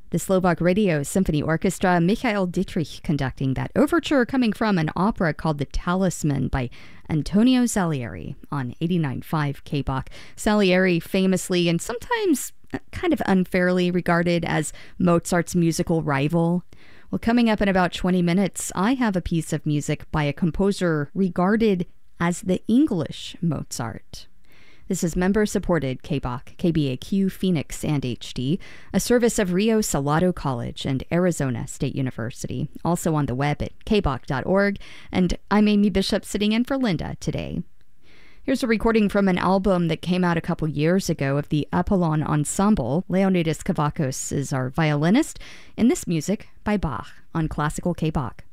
The Slovak Radio Symphony Orchestra, Michael Dietrich conducting that overture coming from an opera called The Talisman by Antonio Salieri on 89.5 KBOK. Salieri famously and sometimes kind of unfairly regarded as Mozart's musical rival. Well, coming up in about 20 minutes, I have a piece of music by a composer regarded as the English Mozart. This is member-supported KBOK, KBAQ, Phoenix, and HD, a service of Rio Salado College and Arizona State University, also on the web at kbok.org, and I'm Amy Bishop sitting in for Linda today. Here's a recording from an album that came out a couple years ago of the Apollon Ensemble. Leonidas Kavakos is our violinist, and this music by Bach on Classical KBOK.